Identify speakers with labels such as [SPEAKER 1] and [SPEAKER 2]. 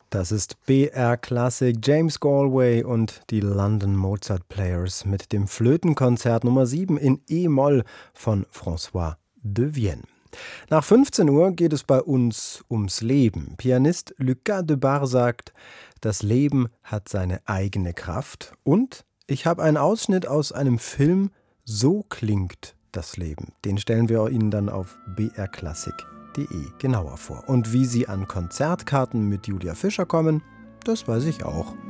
[SPEAKER 1] Das ist BR Classic, James Galway und die London Mozart Players mit dem Flötenkonzert Nummer 7 in E-Moll von François de Vienne. Nach 15 Uhr geht es bei uns ums Leben. Pianist Lucas Debar sagt, das Leben hat seine eigene Kraft. Und ich habe einen Ausschnitt aus einem Film, So klingt das Leben. Den stellen wir Ihnen dann auf brklassik.de genauer vor. Und wie Sie an Konzertkarten mit Julia Fischer kommen, das weiß ich auch.